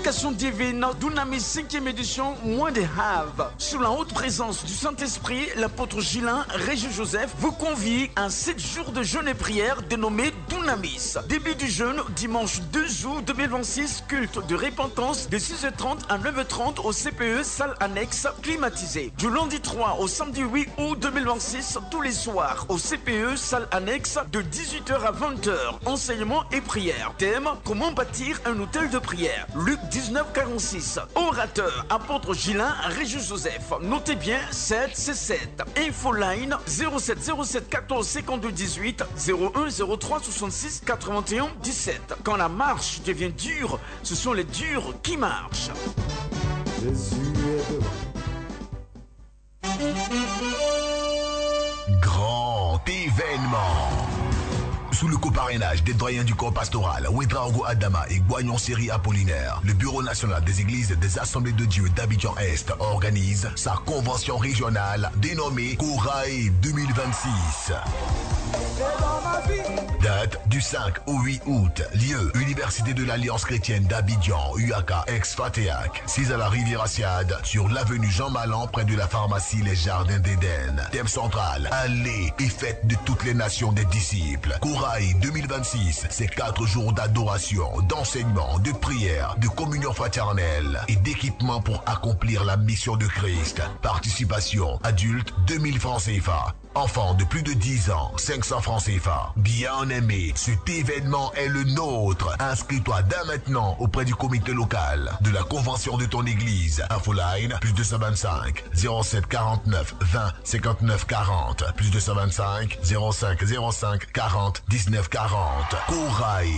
Convocation divine Dunamis 5e édition, mois de Havre. Sous la haute présence du Saint-Esprit, l'apôtre Gilin, Régis Joseph, vous convie à 7 jours de jeûne et prière dénommé Dunamis. Début du jeûne, dimanche 2 août 2026, culte de repentance de 6h30 à 9h30 au CPE, salle annexe climatisée. Du lundi 3 au samedi 8 août 2026, tous les soirs au CPE, salle annexe de 18h à 20h. Enseignement et prière. Thème, comment bâtir un hôtel de prière. Luc 19:46. Orateur, apôtre Gilin, Régis Joseph. Notez bien, 7 c'est 7. Infoline 07 07 14 52 18 01 03 66 81 17. Quand la marche devient dure, ce sont les durs qui marchent. Jésus est devant. Grand événement. Sous le coparrainage des doyens du corps pastoral, Ouedraogo Adama et Guagnon Série Apollinaire, le Bureau national des églises des Assemblées de Dieu d'Abidjan-Est organise sa convention régionale dénommée Korae 2026. Date du 5 au 8 août. Lieu, Université de l'Alliance chrétienne d'Abidjan, UACA, ex-Fatéac. 6 à la Riviera Siad, sur l'avenue Jean Malan, près de la pharmacie Les Jardins d'Éden. Thème central, allez et fête de toutes les nations des disciples. Korae 2026, c'est 4 jours d'adoration, d'enseignement, de prière, de communion fraternelle et d'équipement pour accomplir la mission de Christ. Participation, adulte, 2000 francs CFA. Enfants de plus de 10 ans, 500 francs CFA. Bien aimé, cet événement est le nôtre. Inscris-toi dès maintenant auprès du comité local de la convention de ton église. Infoline, plus 225 07 49 20 59 40. Plus 225 05 05 40 19 40. Korae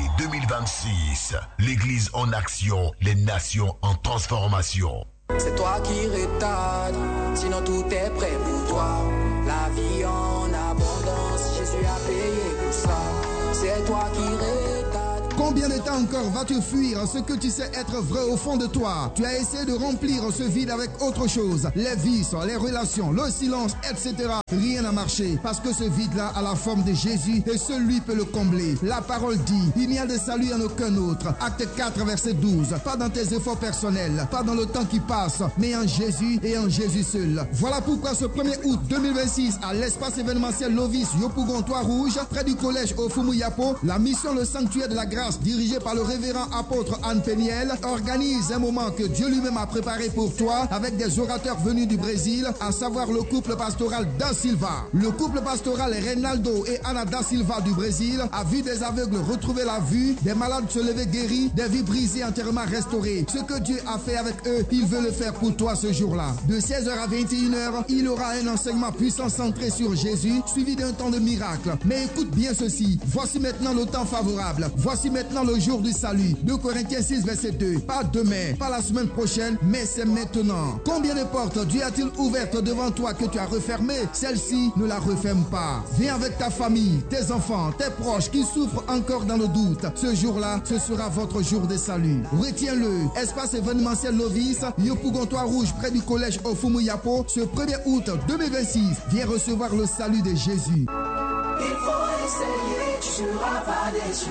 2026. L'église en action, les nations en transformation. C'est toi qui retarde, sinon tout est prêt pour toi. La vie en abondance, Jésus a payé pour ça. C'est toi qui retarde. Combien de temps encore vas-tu fuir ce que tu sais être vrai au fond de toi? Tu as essayé de remplir ce vide avec autre chose. Les vices, les relations, le silence, etc. Rien n'a marché parce que ce vide-là a la forme de Jésus et seul lui peut le combler. La parole dit, il n'y a de salut en aucun autre. Acte 4, verset 12. Pas dans tes efforts personnels, pas dans le temps qui passe, mais en Jésus et en Jésus seul. Voilà pourquoi ce 1er août 2026, à l'espace événementiel Lovis Yopougon Trois-Rouges, près du collège Ofumu-Yapo, la mission Le Sanctuaire de la Grâce, dirigée par le révérend apôtre Anne Péniel, organise un moment que Dieu lui-même a préparé pour toi avec des orateurs venus du Brésil, à savoir le couple pastoral Da Silva. Le couple pastoral Reynaldo et Ana Da Silva du Brésil a vu des aveugles retrouver la vue, des malades se lever guéris, des vies brisées entièrement restaurées. Ce que Dieu a fait avec eux, il veut le faire pour toi ce jour-là. De 16h à 21h, il aura un enseignement puissant centré sur Jésus, suivi d'un temps de miracle. Mais écoute bien ceci, voici maintenant le temps favorable. Voici maintenant le jour du salut. 2 Corinthiens 6, verset 2. Pas demain, pas la semaine prochaine, mais c'est maintenant. Combien de portes Dieu a-t-il ouvertes devant toi que tu as refermées? Celle-ci, ne la referme pas. Viens avec ta famille, tes enfants, tes proches qui souffrent encore dans le doute. Ce jour-là, ce sera votre jour de salut. Retiens-le. Espace événementiel Lovis, Yopougon Trois-Rouges, près du collège Ofumu-Yapo, ce 1er août 2026. Viens recevoir le salut de Jésus. Il faut essayer, tu seras pas déçu.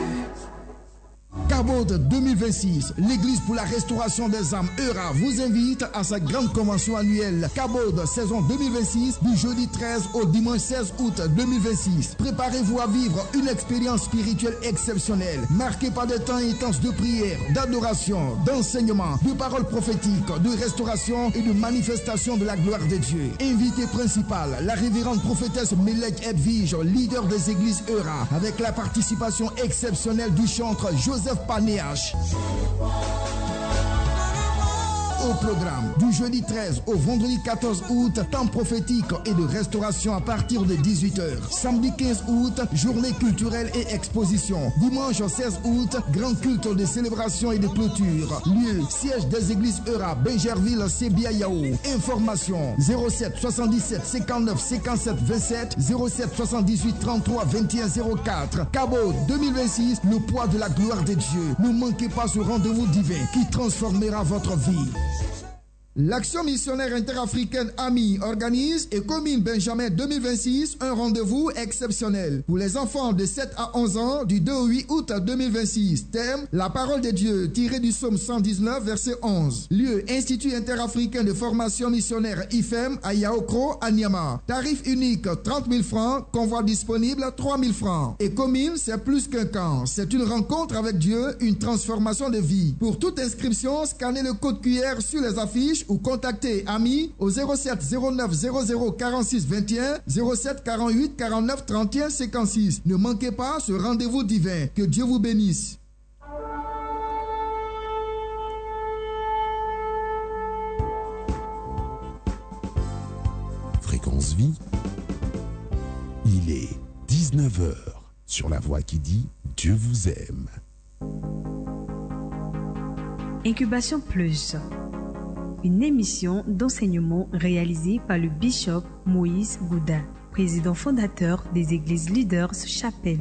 Cabaude 2026, l'église pour la restauration des âmes ERA vous invite à sa grande convention annuelle Cabaude saison 2026 du jeudi 13 au dimanche 16 août 2026. Préparez-vous à vivre une expérience spirituelle exceptionnelle, marquée par des temps intenses de prière, d'adoration, d'enseignement, de paroles prophétiques, de restauration et de manifestation de la gloire de Dieu. Invité principal, la révérende prophétesse Melek Edwige, leader des églises ERA, avec la participation exceptionnelle du chantre Joseph Panéache. Au programme du jeudi 13 au vendredi 14 août, temps prophétique et de restauration à partir de 18h. Samedi 15 août, journée culturelle et exposition. Dimanche 16 août, grand culte de célébration et de clôture. Lieu, siège des églises ERA, Benjerville, Sébia Yao. Information 07 77 59 57 27 07 78 33 21 04. Cabot 2026, le poids de la gloire de Dieu. Ne manquez pas ce rendez-vous divin qui transformera votre vie. L'Action missionnaire interafricaine AMI organise et Commune Benjamin 2026 un rendez-vous exceptionnel pour les enfants de 7 à 11 ans du 2 au 8 août 2026. Thème: la parole de Dieu tirée du psaume 119 verset 11. Lieu: Institut interafricain de formation missionnaire IFEM à Yaoukro à Niamey. Tarif unique 30 000 francs, convoi disponible 3 000 francs. Et Commune, c'est plus qu'un camp, c'est une rencontre avec Dieu, une transformation de vie. Pour toute inscription, scannez le code QR sur les affiches ou contactez AMI au 07 09 00 46 21 07 48 49 31 56. Ne manquez pas ce rendez-vous divin. Que Dieu vous bénisse. Fréquence Vie, il est 19h sur la voix qui dit Dieu vous aime. Incubation Plus, une émission d'enseignement réalisée par le bishop Moïse Gouda, président fondateur des églises Leaders Chapelle.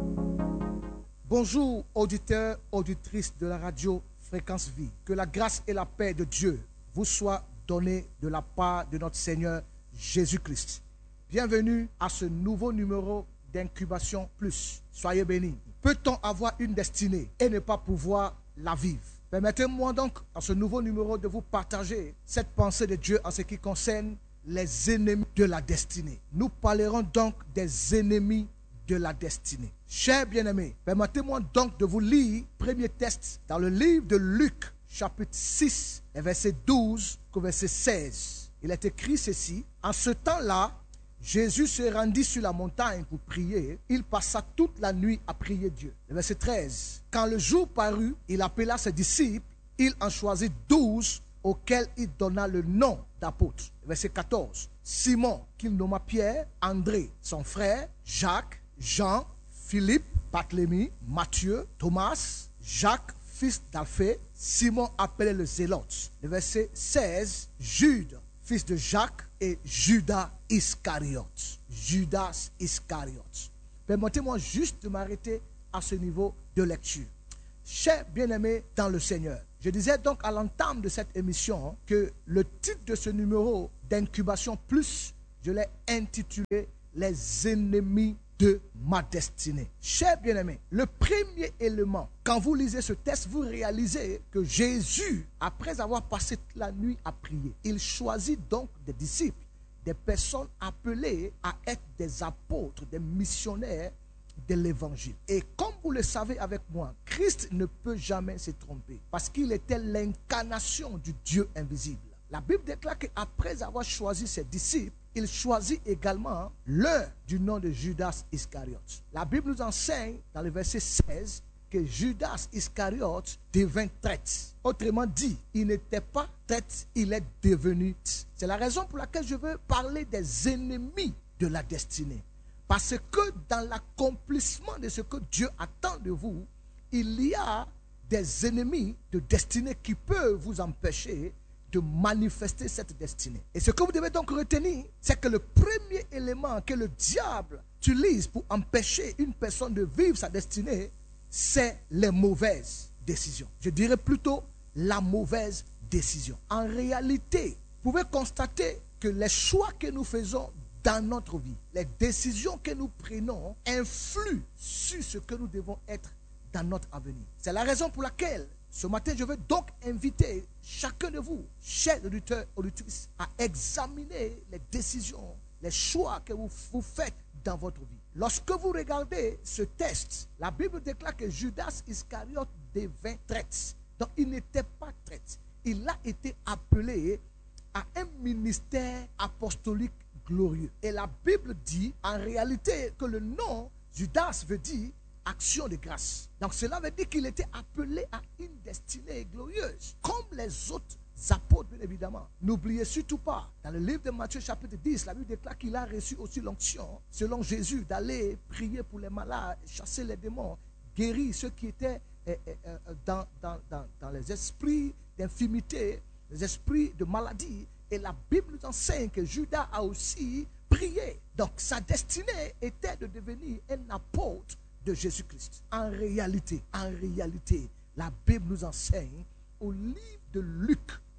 Bonjour auditeurs, auditrices de la radio Fréquence Vie. Que la grâce et la paix de Dieu vous soient données de la part de notre Seigneur Jésus-Christ. Bienvenue à ce nouveau numéro d'Incubation Plus. Soyez bénis. Peut-on avoir une destinée et ne pas pouvoir la vivre? Permettez-moi donc, dans ce nouveau numéro, de vous partager cette pensée de Dieu en ce qui concerne les ennemis de la destinée. Nous parlerons donc des ennemis de la destinée. Chers bien-aimés, permettez-moi donc de vous lire premier texte dans le livre de Luc, chapitre 6, verset 12 au verset 16. Il est écrit ceci: en ce temps-là, Jésus se rendit sur la montagne pour prier. Il passa toute la nuit à prier Dieu. Le verset 13. Quand le jour parut, il appela ses disciples. Il en choisit 12 auxquels il donna le nom d'apôtres. Le verset 14. Simon, qu'il nomma Pierre, André, son frère, Jacques, Jean, Philippe, Barthélemy, Matthieu, Thomas, Jacques, fils d'Alphée, Simon appelé le Zélote. Le verset 16. Jude, fils de Jacques, et Judas Iscariote. Judas Iscariote. Permettez-moi juste de m'arrêter à ce niveau de lecture. Chers bien-aimés dans le Seigneur, je disais donc à l'entame de cette émission que le titre de ce numéro d'Incubation Plus, je l'ai intitulé « Les ennemis de ma destinée ». Chers bien-aimés, le premier élément, quand vous lisez ce texte, vous réalisez que Jésus, après avoir passé toute la nuit à prier, il choisit donc des disciples, des personnes appelées à être des apôtres, des missionnaires de l'évangile. Et comme vous le savez avec moi, Christ ne peut jamais se tromper parce qu'il était l'incarnation du Dieu invisible. La Bible déclare qu'après avoir choisi ses disciples, il choisit également l'un du nom de Judas Iscariote. La Bible nous enseigne dans le verset 16 que Judas Iscariote devint traître. Autrement dit, il n'était pas traître, il est devenu traître. C'est la raison pour laquelle je veux parler des ennemis de la destinée. Parce que dans l'accomplissement de ce que Dieu attend de vous, il y a des ennemis de destinée qui peuvent vous empêcher de manifester cette destinée. Et ce que vous devez donc retenir, c'est que le premier élément que le diable utilise pour empêcher une personne de vivre sa destinée, c'est les mauvaises décisions. Je dirais plutôt la mauvaise décision. En réalité, vous pouvez constater que les choix que nous faisons dans notre vie, les décisions que nous prenons influent sur ce que nous devons être dans notre avenir. C'est la raison pour laquelle ce matin, je veux donc inviter chacun de vous, chers auditeurs, auditrices, à examiner les décisions, les choix que vous faites dans votre vie. Lorsque vous regardez ce texte, la Bible déclare que Judas Iscariote devint traître. Donc, il n'était pas traître. Il a été appelé à un ministère apostolique glorieux. Et la Bible dit en réalité que le nom Judas veut dire action de grâce. Donc cela veut dire qu'il était appelé à une destinée glorieuse, comme les autres apôtres, bien évidemment. N'oubliez surtout pas, dans le livre de Matthieu chapitre 10, la Bible déclare qu'il a reçu aussi l'onction, selon Jésus, d'aller prier pour les malades, chasser les démons, guérir ceux qui étaient dans les esprits d'infimité, les esprits de maladie. Et la Bible nous enseigne que Judas a aussi prié. Donc sa destinée était de devenir un apôtre de Jésus-Christ. En réalité, la Bible nous enseigne au livre de Luc,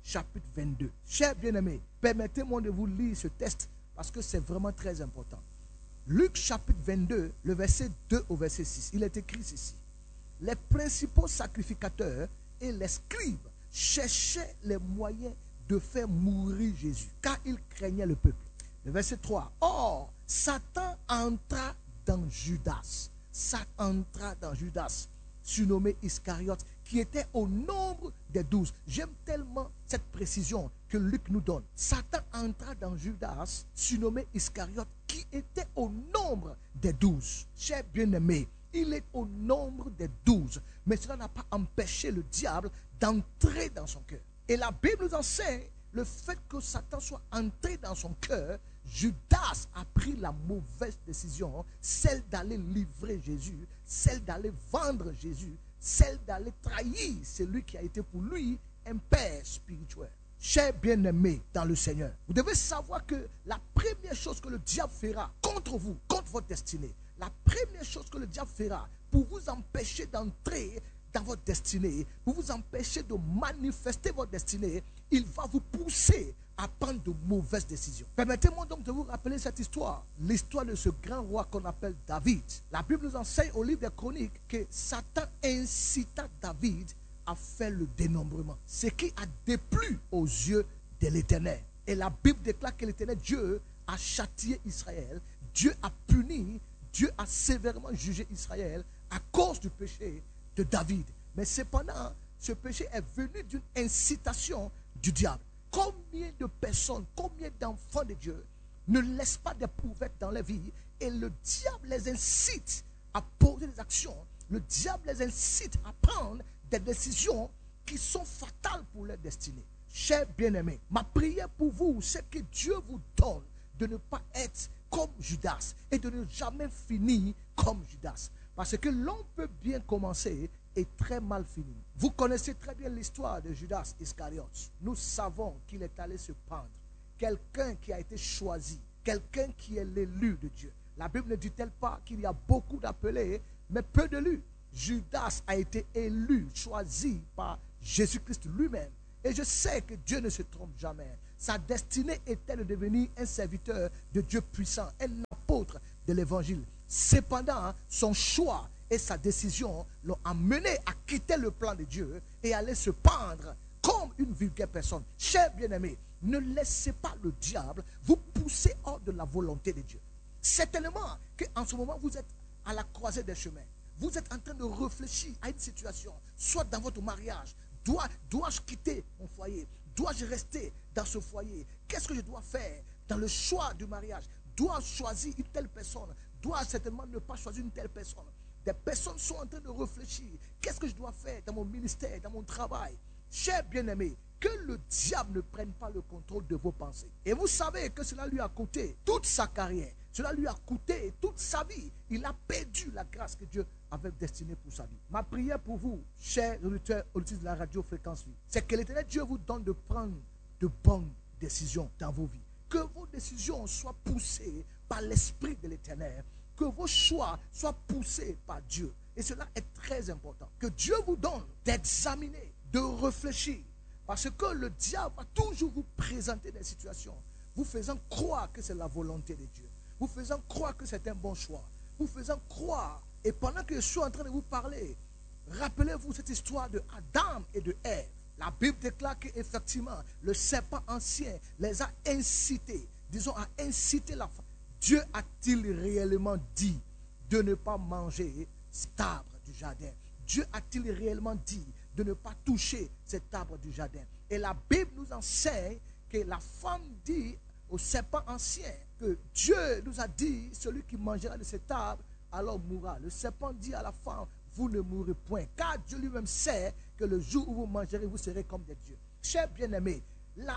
chapitre 22. Chers bien-aimés, permettez-moi de vous lire ce texte parce que c'est vraiment très important. Luc chapitre 22, le verset 2 au verset 6, il est écrit ceci. Les principaux sacrificateurs et les scribes cherchaient les moyens de faire mourir Jésus, car ils craignaient le peuple. Le verset 3. Or, Satan entra dans Judas. Satan entra dans Judas, surnommé Iscariote, qui était au nombre des 12. J'aime tellement cette précision que Luc nous donne. Satan entra dans Judas, surnommé Iscariote, qui était au nombre des 12. Chers bien-aimés, il est au nombre des 12. Mais cela n'a pas empêché le diable d'entrer dans son cœur. Et la Bible nous enseigne le fait que Satan soit entré dans son cœur. Judas a pris la mauvaise décision, celle d'aller livrer Jésus, celle d'aller vendre Jésus, celle d'aller trahir celui qui a été pour lui un père spirituel. Chers bien-aimés dans le Seigneur, vous devez savoir que la première chose que le diable fera contre vous, contre votre destinée, la première chose que le diable fera pour vous empêcher d'entrer dans votre destinée, pour vous empêcher de manifester votre destinée, il va vous pousser à prendre de mauvaises décisions. Permettez-moi donc de vous rappeler cette histoire, l'histoire de ce grand roi qu'on appelle David. La Bible nous enseigne au livre des Chroniques que Satan incita David à faire le dénombrement, ce qui a déplu aux yeux de l'Éternel. Et la Bible déclare que l'Éternel Dieu a châtié Israël, Dieu a puni, Dieu a sévèrement jugé Israël à cause du péché de David. Mais cependant, ce péché est venu d'une incitation du diable. Combien de personnes, combien d'enfants de Dieu ne laissent pas d'éprouvettes dans leur vie et le diable les incite à poser des actions, le diable les incite à prendre des décisions qui sont fatales pour leur destinée. Chers bien-aimés, ma prière pour vous, c'est que Dieu vous donne de ne pas être comme Judas et de ne jamais finir comme Judas. Parce que l'on peut bien commencer et très mal finir. Vous connaissez très bien l'histoire de Judas Iscariote. Nous savons qu'il est allé se pendre. Quelqu'un qui a été choisi, quelqu'un qui est l'élu de Dieu. La Bible ne dit-elle pas qu'il y a beaucoup d'appelés, mais peu d'élus. Judas a été élu, choisi par Jésus-Christ lui-même. Et je sais que Dieu ne se trompe jamais. Sa destinée était de devenir un serviteur de Dieu puissant, un apôtre de l'évangile. Cependant, son choix et sa décision l'ont amené à quitter le plan de Dieu et aller se pendre comme une vulgaire personne. Chers bien-aimés, ne laissez pas le diable vous pousser hors de la volonté de Dieu. Certainement qu'en ce moment, vous êtes à la croisée des chemins. Vous êtes en train de réfléchir à une situation, soit dans votre mariage. Dois-je quitter mon foyer? Dois-je rester dans ce foyer? Qu'est-ce que je dois faire dans le choix du mariage? Dois-je choisir une telle personne? Dois-je certainement ne pas choisir une telle personne? Des personnes sont en train de réfléchir. Qu'est-ce que je dois faire dans mon ministère, dans mon travail? Chers bien-aimés, que le diable ne prenne pas le contrôle de vos pensées. Et vous savez que cela lui a coûté toute sa carrière. Cela lui a coûté toute sa vie. Il a perdu la grâce que Dieu avait destinée pour sa vie. Ma prière pour vous, chers auditeurs de la radio Fréquence Vie, c'est que l'Éternel Dieu vous donne de prendre de bonnes décisions dans vos vies. Que vos décisions soient poussées par l'Esprit de l'Éternel. Que vos choix soient poussés par Dieu. Et cela est très important. Que Dieu vous donne d'examiner, de réfléchir. Parce que le diable va toujours vous présenter des situations, vous faisant croire que c'est la volonté de Dieu. Vous faisant croire que c'est un bon choix. Vous faisant croire. Et pendant que je suis en train de vous parler, rappelez-vous cette histoire de Adam et de Ève. La Bible déclare qu'effectivement, le serpent ancien les a incités, disons, à inciter la femme. Dieu a-t-il réellement dit de ne pas manger cet arbre du jardin? Dieu a-t-il réellement dit de ne pas toucher cet arbre du jardin? Et la Bible nous enseigne que la femme dit au serpent ancien que Dieu nous a dit, celui qui mangera de cet arbre, alors mourra. Le serpent dit à la femme, vous ne mourrez point, car Dieu lui-même sait que le jour où vous mangerez, vous serez comme des dieux. Chers bien-aimés, la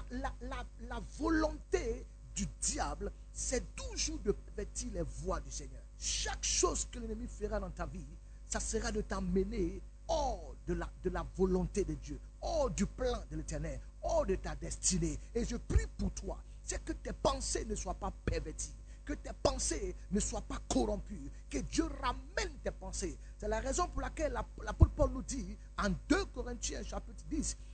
volonté du diable, c'est toujours de pervertir les voies du Seigneur. Chaque chose que l'ennemi fera dans ta vie, ça sera de t'emmener hors de la volonté de Dieu, hors du plan de l'Éternel, hors de ta destinée. Et je prie pour toi, c'est que tes pensées ne soient pas perverties, que tes pensées ne soient pas corrompues, que Dieu ramène tes pensées. C'est la raison pour laquelle l'apôtre Paul nous dit, en 2 Corinthiens chapitre 10,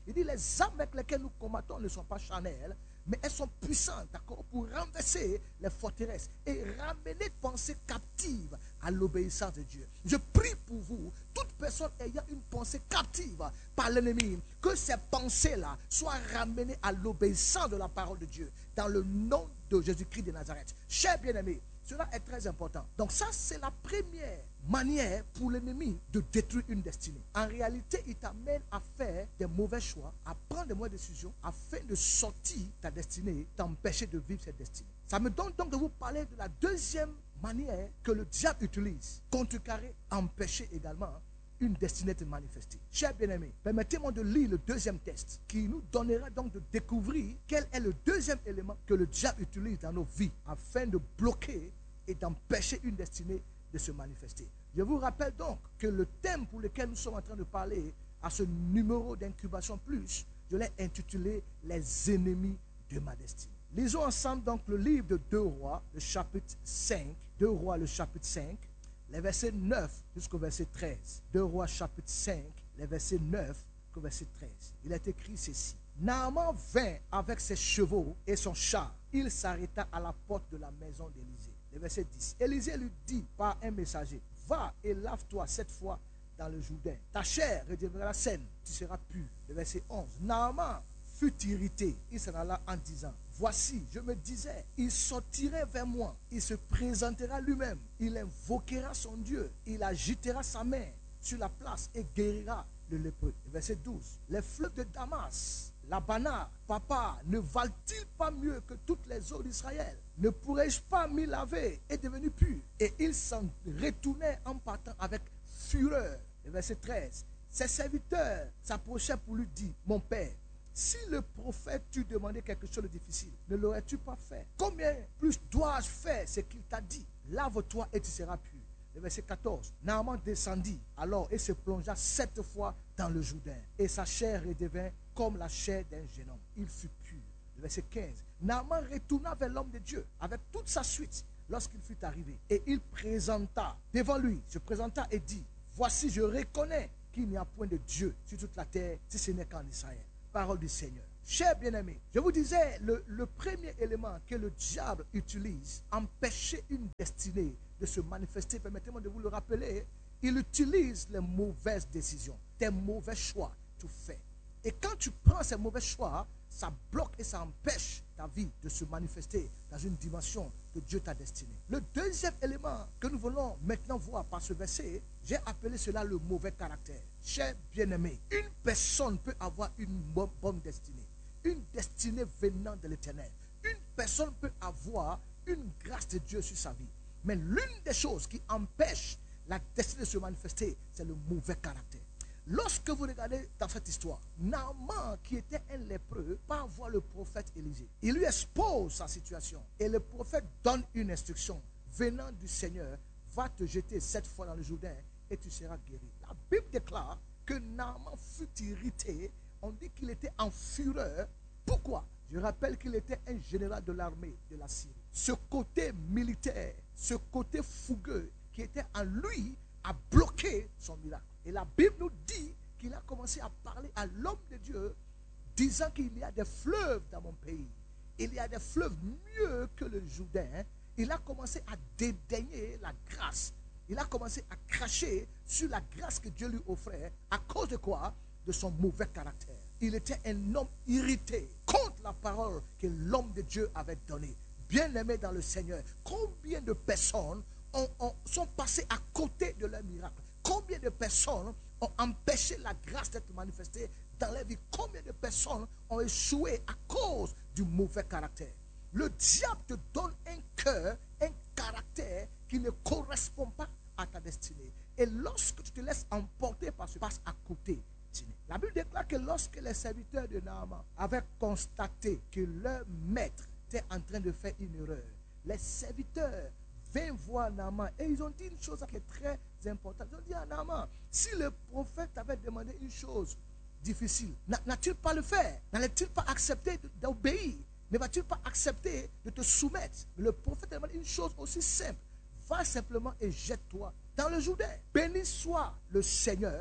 Il dit les armes avec lesquelles nous combattons ne sont pas charnelles, mais elles sont puissantes, d'accord, pour renverser les forteresses et ramener pensées captives à l'obéissance de Dieu. Je prie pour vous, toute personne ayant une pensée captive par l'ennemi, que ces pensées-là soient ramenées à l'obéissance de la parole de Dieu, dans le nom de Jésus-Christ de Nazareth. Chers bien-aimés, cela est très important. Donc ça, c'est la première manière pour l'ennemi de détruire une destinée. En réalité, il t'amène à faire des mauvais choix, à prendre des mauvaises décisions, afin de sortir ta destinée, t'empêcher de vivre cette destinée. Ça me donne donc de vous parler de la deuxième manière que le diable utilise, contrecarrer, empêcher également une destinée de manifester. Chers bien-aimés, permettez-moi de lire le deuxième texte qui nous donnera donc de découvrir quel est le deuxième élément que le diable utilise dans nos vies afin de bloquer et d'empêcher une destinée de se manifester. Je vous rappelle donc que le thème pour lequel nous sommes en train de parler à ce numéro d'incubation plus, je l'ai intitulé « Les ennemis de ma destinée ». Lisons ensemble donc le livre de 2 Rois, le chapitre 5, 2 Rois, le chapitre 5, les versets 9 jusqu'au verset 13. 2 Rois, chapitre 5, les versets 9 jusqu'au verset 13. Il est écrit ceci. Naaman vint avec ses chevaux et son char. Il s'arrêta à la porte de la maison d'Élisée. Le verset 10. Élisée lui dit par un messager, va et lave-toi cette fois dans le Jourdain. Ta chair redeviendra saine, tu seras pur. Le verset 11. Naaman fut irrité. Il s'en alla en disant, voici, je me disais, il sortirait vers moi, il se présentera lui-même, il invoquera son Dieu, il agitera sa main sur la place et guérira le lépreux. Verset 12. Les fleuves de Damas, Labana, papa, ne valent-ils pas mieux que toutes les eaux d'Israël? Ne pourrais-je pas m'y laver et devenir pur? Et il s'en retournait en partant avec fureur. Verset 13. Ses serviteurs s'approchaient pour lui dire, mon père, si le prophète t'eût demandé quelque chose de difficile, ne l'aurais-tu pas fait? Combien plus dois-je faire ce qu'il t'a dit? Lave-toi et tu seras pur. Le verset 14. Naaman descendit alors et se plongea 7 fois dans le Jourdain. Et sa chair redevint comme la chair d'un jeune homme. Il fut pur. Le verset 15. Naaman retourna vers l'homme de Dieu avec toute sa suite lorsqu'il fut arrivé. Et il présenta devant lui, se présenta et dit, voici, je reconnais qu'il n'y a point de Dieu sur toute la terre si ce n'est qu'en Israël. Parole du Seigneur. Chers bien-aimés, je vous disais, le premier élément que le diable utilise, empêcher une destinée de se manifester, permettez-moi de vous le rappeler, il utilise les mauvaises décisions, tes mauvais choix, tu fais. Et quand tu prends ces mauvais choix, ça bloque et ça empêche ta vie de se manifester dans une dimension que Dieu t'a destinée. Le deuxième élément que nous voulons maintenant voir par ce verset, j'ai appelé cela le mauvais caractère. Chers bien-aimés, une personne peut avoir une bonne destinée, une destinée venant de l'Éternel. Une personne peut avoir une grâce de Dieu sur sa vie. Mais l'une des choses qui empêche la destinée de se manifester, c'est le mauvais caractère. Lorsque vous regardez dans cette histoire, Naaman, qui était un lépreux, part voir le prophète Élisée. Il lui expose sa situation. Et le prophète donne une instruction. Venant du Seigneur, va te jeter 7 fois dans le Jourdain et tu seras guéri. La Bible déclare que Naaman fut irrité. On dit qu'il était en fureur. Pourquoi? Je rappelle qu'il était un général de l'armée de la Syrie. Ce côté militaire, ce côté fougueux qui était en lui a bloqué son miracle. Et la Bible nous dit qu'il a commencé à parler à l'homme de Dieu, disant qu'il y a des fleuves dans mon pays. Il y a des fleuves mieux que le Jourdain. Il a commencé à dédaigner la grâce. Il a commencé à cracher sur la grâce que Dieu lui offrait. À cause de quoi? De son mauvais caractère. Il était un homme irrité contre la parole que l'homme de Dieu avait donnée. Bien-aimé dans le Seigneur, combien de personnes sont passées à côté de leur miracle? Combien de personnes ont empêché la grâce d'être manifestée dans leur vie? Combien de personnes ont échoué à cause du mauvais caractère? Le diable te donne un cœur, un caractère qui ne correspond pas à ta destinée. Et lorsque tu te laisses emporter par ce qui passe à côté, la Bible déclare que lorsque les serviteurs de Naaman avaient constaté que leur maître était en train de faire une erreur, les serviteurs vinrent voir Naaman et ils ont dit une chose qui est très importante. Ils ont dit à Naaman, si le prophète avait demandé une chose difficile, n'a-t-il pas le faire? N'allait-il pas accepter d'obéir? Ne va-t-il pas accepter de te soumettre? Mais le prophète a demandé une chose aussi simple. Va simplement et jette-toi dans le Jourdain. Béni soit le Seigneur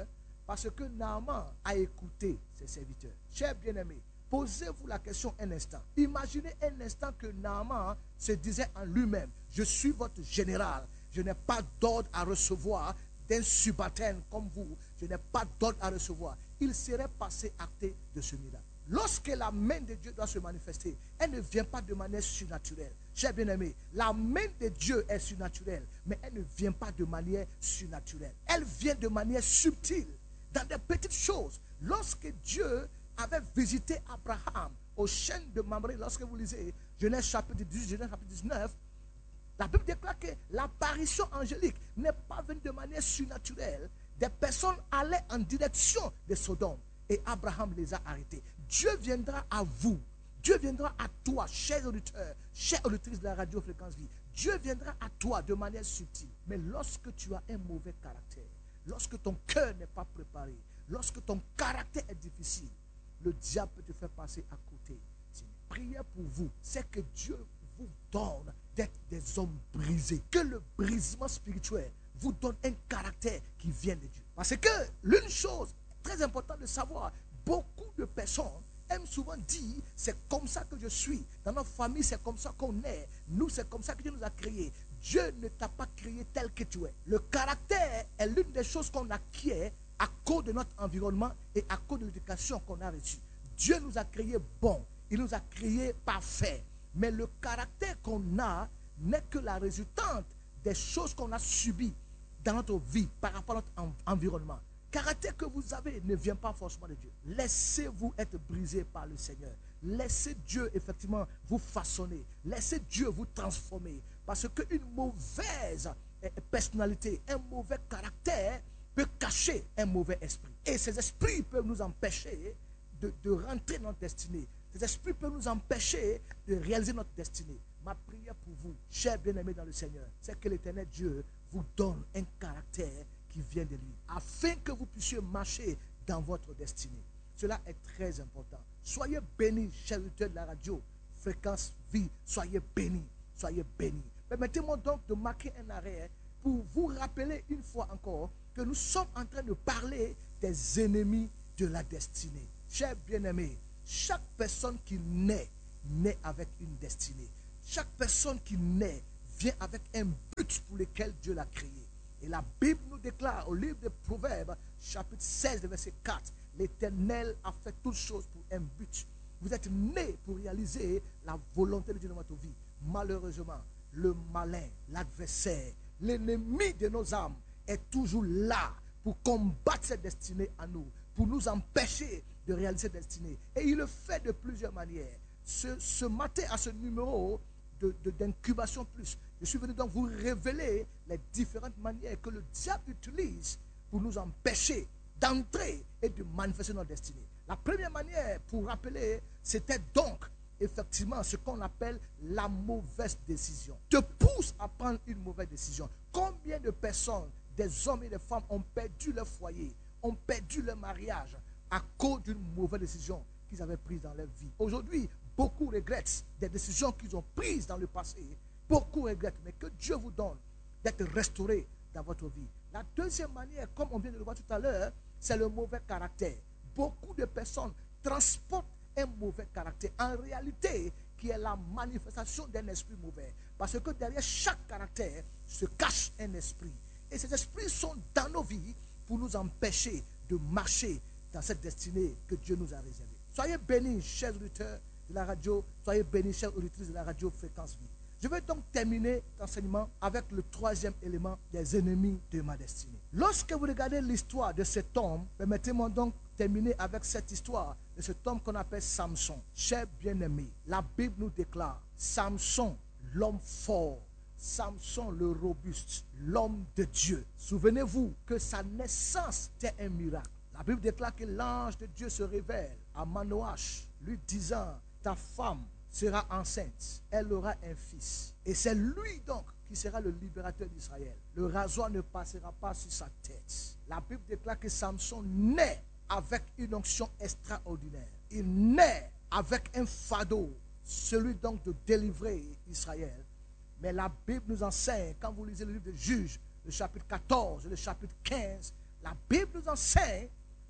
Parce que Naaman a écouté ses serviteurs. Chers bien-aimés, posez-vous la question un instant. Imaginez un instant que Naaman se disait en lui-même, je suis votre général, je n'ai pas d'ordre à recevoir d'un subalterne comme vous, je n'ai pas d'ordre à recevoir. Il serait passé acté de ce miracle. Lorsque la main de Dieu doit se manifester, elle ne vient pas de manière surnaturelle. Chers bien-aimés, la main de Dieu est surnaturelle, mais elle ne vient pas de manière surnaturelle. Elle vient de manière subtile, dans des petites choses. Lorsque Dieu avait visité Abraham au chêne de Mamré, lorsque vous lisez Genèse chapitre 18, Genèse chapitre 19, la Bible déclare que l'apparition angélique n'est pas venue de manière surnaturelle. Des personnes allaient en direction de Sodome et Abraham les a arrêtés. Dieu viendra à vous. Dieu viendra à toi, chers auditeurs, chères auditrices de la radio Fréquence Vie. Dieu viendra à toi de manière subtile. Mais lorsque tu as un mauvais caractère, lorsque ton cœur n'est pas préparé, lorsque ton caractère est difficile, le diable peut te faire passer à côté. C'est une prière pour vous. C'est que Dieu vous donne d'être des hommes brisés. Que le brisement spirituel vous donne un caractère qui vient de Dieu. Parce que l'une chose très importante de savoir, beaucoup de personnes aiment souvent dire, c'est comme ça que je suis. Dans notre famille, c'est comme ça qu'on est. Nous, c'est comme ça que Dieu nous a créés. Dieu ne t'a pas créé tel que tu es. Le caractère est l'une des choses qu'on acquiert à cause de notre environnement et à cause de l'éducation qu'on a reçue. Dieu nous a créés bons. Il nous a créés parfaits. Mais le caractère qu'on a n'est que la résultante des choses qu'on a subies dans notre vie par rapport à notre environnement. Le caractère que vous avez ne vient pas forcément de Dieu. Laissez-vous être brisé par le Seigneur. Laissez Dieu effectivement vous façonner. Laissez Dieu vous transformer. Parce qu'une mauvaise personnalité, un mauvais caractère peut cacher un mauvais esprit. Et ces esprits peuvent nous empêcher de rentrer dans notre destinée. Ces esprits peuvent nous empêcher de réaliser notre destinée. Ma prière pour vous, chers bien-aimés dans le Seigneur, c'est que l'Éternel Dieu vous donne un caractère qui vient de lui, afin que vous puissiez marcher dans votre destinée. Cela est très important. Soyez bénis, chers auditeurs de la radio, Fréquence Vie, soyez bénis, soyez bénis. Permettez-moi donc de marquer un arrêt pour vous rappeler une fois encore que nous sommes en train de parler des ennemis de la destinée. Chers bien-aimés, chaque personne qui naît avec une destinée. Chaque personne qui naît vient avec un but pour lequel Dieu l'a créé. Et la Bible nous déclare au livre des Proverbes, chapitre 16, verset 4, l'Éternel a fait toutes choses pour un but. Vous êtes nés pour réaliser la volonté de Dieu dans votre vie. Malheureusement, le malin, l'adversaire, l'ennemi de nos âmes est toujours là pour combattre cette destinée à nous, pour nous empêcher de réaliser cette destinée. Et il le fait de plusieurs manières. Ce matin, à ce numéro d'incubation plus, je suis venu donc vous révéler les différentes manières que le diable utilise pour nous empêcher d'entrer et de manifester notre destinée. La première manière, pour rappeler, c'était donc effectivement ce qu'on appelle la mauvaise décision. Te pousse à prendre une mauvaise décision. Combien de personnes, des hommes et des femmes, ont perdu leur foyer, ont perdu leur mariage à cause d'une mauvaise décision qu'ils avaient prise dans leur vie. Aujourd'hui, beaucoup regrettent des décisions qu'ils ont prises dans le passé. Beaucoup regrettent, mais que Dieu vous donne d'être restauré dans votre vie. La deuxième manière, comme on vient de le voir tout à l'heure, c'est le mauvais caractère. Beaucoup de personnes transportent un mauvais caractère, en réalité, qui est la manifestation d'un esprit mauvais. Parce que derrière chaque caractère se cache un esprit. Et ces esprits sont dans nos vies pour nous empêcher de marcher dans cette destinée que Dieu nous a réservée. Soyez bénis, chers auditeurs de la radio, soyez bénis, chers auditrices de la radio Fréquence Vie. Je vais donc terminer cet enseignement avec le troisième élément des ennemis de ma destinée. Lorsque vous regardez l'histoire de cet homme, permettez-moi donc terminer avec cette histoire de cet homme qu'on appelle Samson. Chers bien-aimés, la Bible nous déclare Samson, l'homme fort, Samson le robuste, l'homme de Dieu. Souvenez-vous que sa naissance était un miracle. La Bible déclare que l'ange de Dieu se révèle à Manoach, lui disant, ta femme sera enceinte, elle aura un fils. Et c'est lui donc qui sera le libérateur d'Israël. Le rasoir ne passera pas sur sa tête. La Bible déclare que Samson naît avec une onction extraordinaire. Il naît avec un fardeau, celui donc de délivrer Israël. Mais la Bible nous enseigne, quand vous lisez le livre de Juges, le chapitre 14 et le chapitre 15, la Bible nous enseigne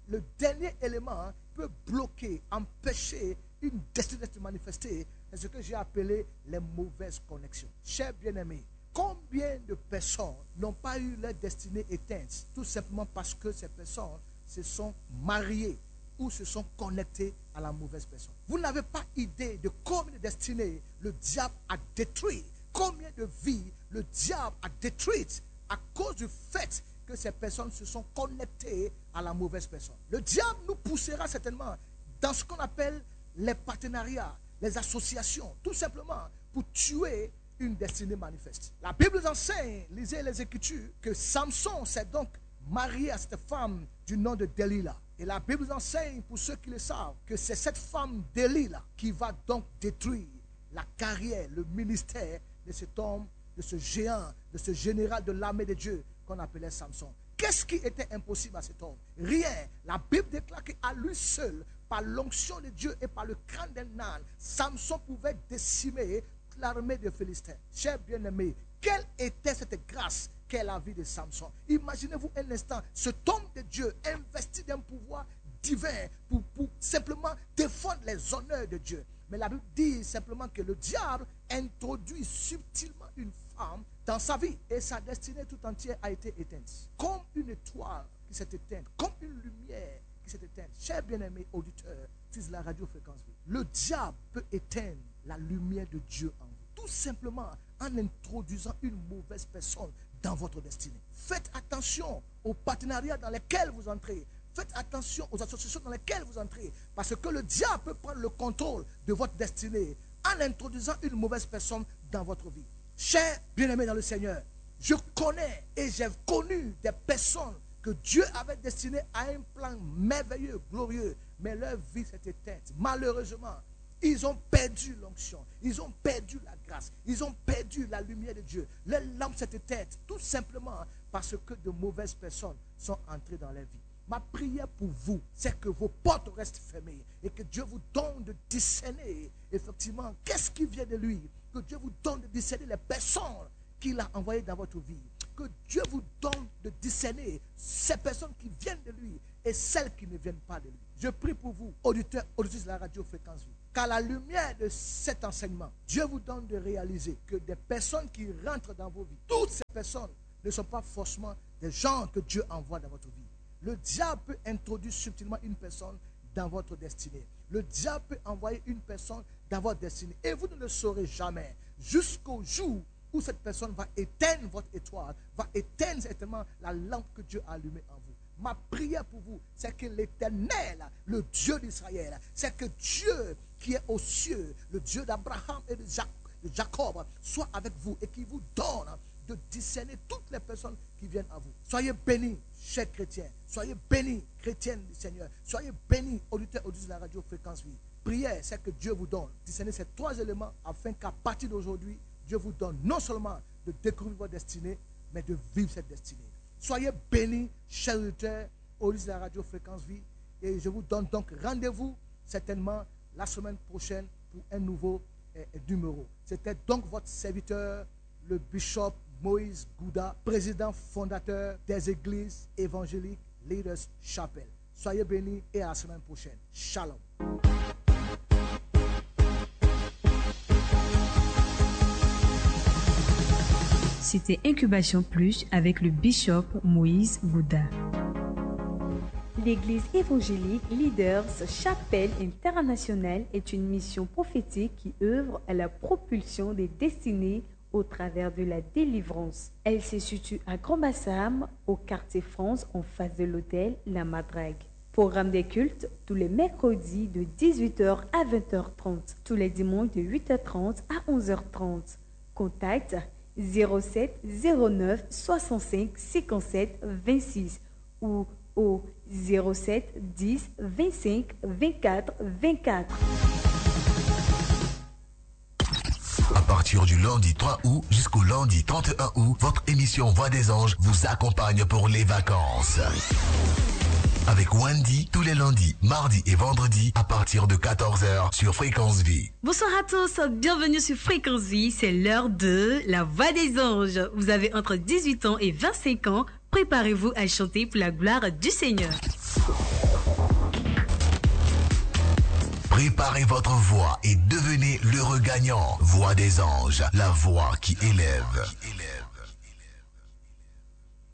le dernier élément peut bloquer, empêcher une destinée de se manifester, c'est ce que j'ai appelé les mauvaises connexions. Chers bien-aimés, combien de personnes n'ont pas eu leur destinée éteinte tout simplement parce que ces personnes se sont mariées ou se sont connectées à la mauvaise personne? Vous n'avez pas idée de combien de destinées le diable a détruit, combien de vies le diable a détruites à cause du fait que ces personnes se sont connectées à la mauvaise personne. Le diable nous poussera certainement dans ce qu'on appelle les partenariats, les associations, tout simplement pour tuer une destinée manifeste. La Bible nous enseigne, lisez les Écritures, que Samson s'est donc marié à cette femme du nom de Delilah. Et la Bible nous enseigne, pour ceux qui le savent, que c'est cette femme Delilah qui va donc détruire la carrière, le ministère de cet homme, de ce géant, de ce général de l'armée de Dieu qu'on appelait Samson. Qu'est-ce qui était impossible à cet homme? Rien. La Bible déclare qu'à lui seul, par l'onction de Dieu et par le crâne d'un âne, Samson pouvait décimer l'armée des Philistins. Chers bien-aimés, quelle était cette grâce qu'est la vie de Samson? Imaginez-vous un instant, cet homme de Dieu investi d'un pouvoir divin pour simplement défendre les honneurs de Dieu. Mais la Bible dit simplement que le diable introduit subtilement une femme dans sa vie et sa destinée tout entière a été éteinte. Comme une étoile qui s'est éteinte, comme une lumière qui s'est éteinte. Chers bien-aimés auditeurs, c'est la radio Fréquence Vie. Le diable peut éteindre la lumière de Dieu en vous, tout simplement en introduisant une mauvaise personne dans votre destinée. Faites attention aux partenariats dans lesquels vous entrez. Faites attention aux associations dans lesquelles vous entrez, parce que le diable peut prendre le contrôle de votre destinée en introduisant une mauvaise personne dans votre vie. Chers bien-aimés dans le Seigneur, je connais et j'ai connu des personnes que Dieu avait destinées à un plan merveilleux, glorieux, mais leur vie s'est éteinte. Malheureusement, ils ont perdu l'onction, ils ont perdu la grâce, ils ont perdu la lumière de Dieu. Leur lampe s'est éteinte, tout simplement parce que de mauvaises personnes sont entrées dans leur vie. Ma prière pour vous, c'est que vos portes restent fermées et que Dieu vous donne de discerner effectivement qu'est-ce qui vient de lui. Que Dieu vous donne de discerner les personnes qu'il a envoyées dans votre vie. Que Dieu vous donne de discerner ces personnes qui viennent de lui et celles qui ne viennent pas de lui. Je prie pour vous, auditeurs, auditrices de la radio Fréquence Vie, qu'à la lumière de cet enseignement, Dieu vous donne de réaliser que des personnes qui rentrent dans vos vies, toutes ces personnes ne sont pas forcément des gens que Dieu envoie dans votre vie. Le diable peut introduire subtilement une personne dans votre destinée. Le diable peut envoyer une personne dans votre destinée. Et vous ne le saurez jamais jusqu'au jour où cette personne va éteindre votre étoile, va éteindre certainement la lampe que Dieu a allumée en vous. Ma prière pour vous, c'est que l'Éternel, le Dieu d'Israël, c'est que Dieu qui est aux cieux, le Dieu d'Abraham et de Jacob, soit avec vous et qui vous donne de discerner toutes les personnes qui viennent à vous. Soyez bénis, chers chrétiens. Soyez bénis, chrétiennes du Seigneur. Soyez bénis, auditeurs, auditrices de la radio Fréquence Vie. Prière, c'est que Dieu vous donne discerner ces trois éléments afin qu'à partir d'aujourd'hui, Dieu vous donne non seulement de découvrir votre destinée, mais de vivre cette destinée. Soyez bénis, chers auditeurs, auditrices de la radio Fréquence Vie. Et je vous donne donc rendez-vous certainement la semaine prochaine pour un nouveau numéro. C'était donc votre serviteur, le bishop Moïse Gouda, président fondateur des églises évangéliques Leaders Chapel. Soyez bénis et à la semaine prochaine. Shalom. C'était Incubation Plus avec le bishop Moïse Gouda. L'église évangélique Leaders Chapel International est une mission prophétique qui œuvre à la propulsion des destinées au travers de la délivrance. Elle se situe à Grand-Bassam, au quartier France, en face de l'hôtel La Madrague. Programme des cultes tous les mercredis de 18h à 20h30, tous les dimanches de 8h30 à 11h30. Contact 07 09 65 57 26 ou au 07 10 25 24 24. À partir du lundi 3 août jusqu'au lundi 31 août, votre émission Voix des Anges vous accompagne pour les vacances. Avec Wendy, tous les lundis, mardis et vendredis à partir de 14h sur Fréquence Vie. Bonsoir à tous, bienvenue sur Fréquence Vie, c'est l'heure de la Voix des Anges. Vous avez entre 18 ans et 25 ans, préparez-vous à chanter pour la gloire du Seigneur. Préparez votre voix et devenez l'heureux gagnant. Voix des anges, la voix qui élève.